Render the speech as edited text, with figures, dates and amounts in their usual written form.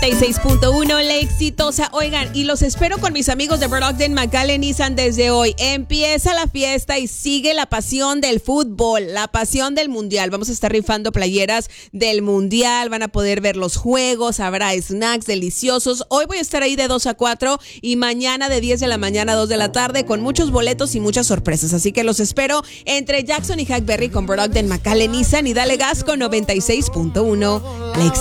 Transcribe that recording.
96.1, la exitosa. Oigan, y los espero con mis amigos de Brockton McAllen Nissan desde hoy. Empieza la fiesta y sigue la pasión del fútbol, la pasión del mundial. Vamos a estar rifando playeras del mundial, van a poder ver los juegos, habrá snacks deliciosos. Hoy voy a estar ahí de 2 a 4 y mañana de 10 de la mañana a 2 de la tarde con muchos boletos y muchas sorpresas. Así que los espero entre Jackson y Hackberry con Brockton McAllen Nissan y dale gas con 96.1, la exitosa.